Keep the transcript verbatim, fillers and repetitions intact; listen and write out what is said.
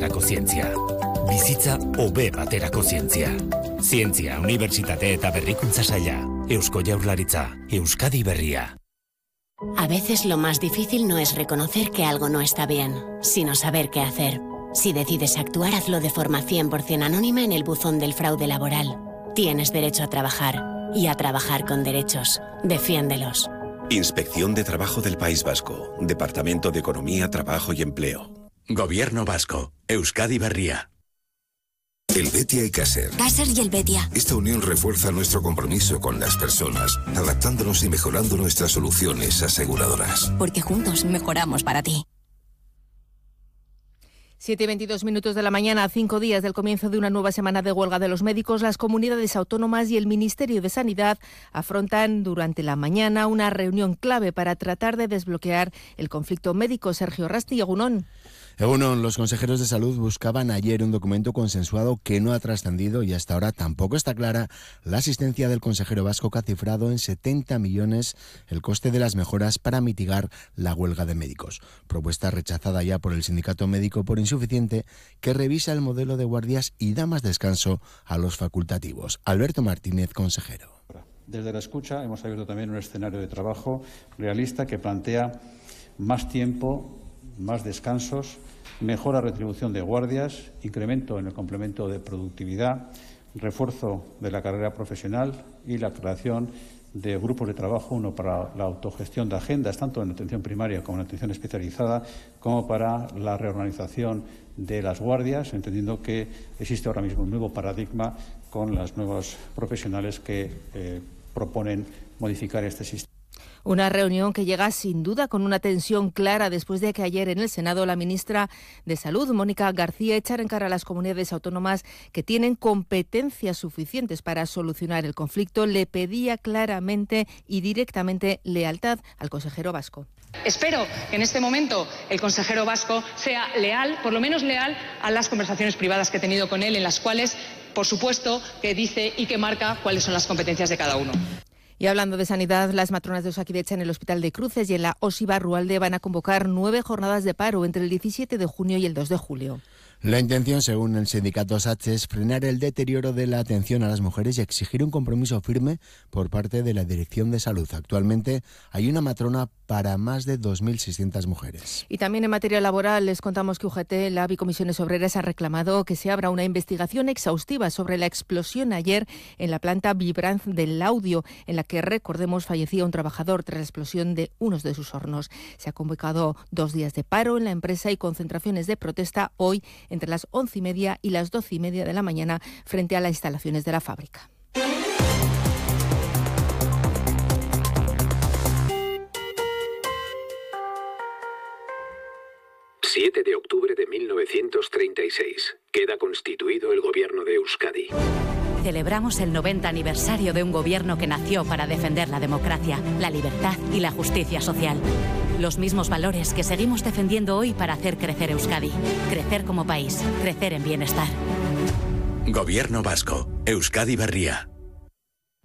baterako zientzia. Bizitza hobe baterako zientzia. Zientzia, unibertsitate eta berrikuntza saila. Eusko Jaurlaritza, Euskadi Berria. A veces lo más difícil no es reconocer que algo no está bien, sino saber qué hacer. Si decides actuar, hazlo de forma cien por ciento anónima en el buzón del fraude laboral. Tienes derecho a trabajar y a trabajar con derechos. Defiéndelos. Inspección de Trabajo del País Vasco. Departamento de Economía, Trabajo y Empleo. Gobierno Vasco. Euskadi Berria. El Betia y Caser. Caser y el Betia. Esta unión refuerza nuestro compromiso con las personas, adaptándonos y mejorando nuestras soluciones aseguradoras. Porque juntos mejoramos para ti. siete y veintidós minutos de la mañana, a cinco días del comienzo de una nueva semana de huelga de los médicos, las comunidades autónomas y el Ministerio de Sanidad afrontan durante la mañana una reunión clave para tratar de desbloquear el conflicto médico. Sergio Rasti, Egunon. Egunon, los consejeros de salud buscaban ayer un documento consensuado que no ha trascendido y hasta ahora tampoco está clara la asistencia del consejero vasco, que ha cifrado en setenta millones el coste de las mejoras para mitigar la huelga de médicos. Propuesta rechazada ya por el sindicato médico por insuficiente, que revisa el modelo de guardias y da más descanso a los facultativos. Alberto Martínez, consejero. Desde la escucha hemos abierto también un escenario de trabajo realista que plantea más tiempo, más descansos, mejora retribución de guardias, incremento en el complemento de productividad, refuerzo de la carrera profesional y la creación de grupos de trabajo, uno para la autogestión de agendas, tanto en atención primaria como en atención especializada, como para la reorganización de las guardias, entendiendo que existe ahora mismo un nuevo paradigma con los nuevos profesionales que eh, proponen modificar este sistema. Una reunión que llega sin duda con una tensión clara después de que ayer en el Senado la ministra de Salud, Mónica García, echara en cara a las comunidades autónomas que tienen competencias suficientes para solucionar el conflicto. Le pedía claramente y directamente lealtad al consejero vasco. Espero que en este momento el consejero vasco sea leal, por lo menos leal, a las conversaciones privadas que he tenido con él, en las cuales, por supuesto, que dice y que marca cuáles son las competencias de cada uno. Y hablando de sanidad, las matronas de Osakidetza en el Hospital de Cruces y en la Osi Barrualde van a convocar nueve jornadas de paro entre el diecisiete de junio y el dos de julio. La intención, según el sindicato S A C H, es frenar el deterioro de la atención a las mujeres y exigir un compromiso firme por parte de la Dirección de Salud. Actualmente hay una matrona para más de dos mil seiscientas mujeres. Y también en materia laboral les contamos que U G T, Lab y Comisiones Obreras ha reclamado que se abra una investigación exhaustiva sobre la explosión ayer en la planta Vibrant del Laudio, en la que, recordemos, fallecía un trabajador tras la explosión de uno de sus hornos. Se ha convocado dos días de paro en la empresa y concentraciones de protesta hoy entre las once y media y las doce y media de la mañana frente a las instalaciones de la fábrica. siete de octubre de mil novecientos treinta y seis. Queda constituido el gobierno de Euskadi. Celebramos el noventa aniversario de un gobierno que nació para defender la democracia, la libertad y la justicia social. Los mismos valores que seguimos defendiendo hoy para hacer crecer Euskadi. Crecer como país, crecer en bienestar. Gobierno Vasco. Euskadi Berria.